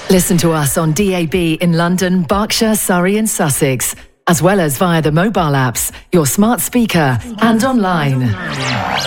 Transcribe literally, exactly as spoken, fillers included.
Listen to us on D A B in London, Berkshire, Surrey and Sussex, as well as via the mobile apps, your smart speaker and online.